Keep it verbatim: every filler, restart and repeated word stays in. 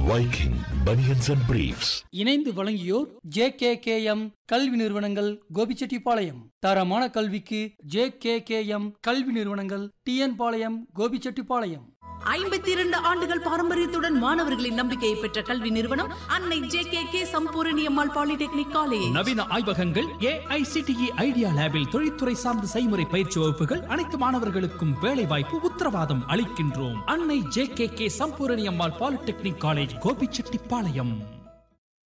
Viking Bunions and Briefs. இணைந்து வழங்கியோர் J K K M கல்வி நிறுவனங்கள் கோபிச்செட்டிப்பாளையம். தரமான கல்விக்கு ஜே கே கே எம் கல்வி நிறுவனங்கள் டி என் பாளையம் கோபிச்செட்டிப்பாளையம். ஐம்பத்தி இரண்டு ஆண்டுகள் பாரம்பரியத்துடன் மாணவர்களின் நம்பிக்கையை பெற்ற கல்வி நிறுவனம் அன்னை ஜே கே கே சம்பூரணி அம்மாள் பாலிடெக்னிக் காலேஜ். நவீன ஆய்வகங்கள், ஏ ஐ சி டி இ ஐடியா லேபில் தொழில்துறை சார்ந்த செய்முறை பயிற்சி வகுப்புகள், அனைத்து மாணவர்களுக்கும் வேலை வாய்ப்பு உத்தரவாதம் அளிக்கின்றோம். அன்னை ஜே கே கே சம்பூரணி அம்மாள் பாலிடெக்னிக் காலேஜ் கோபிச்செட்டிப்பாளையம்.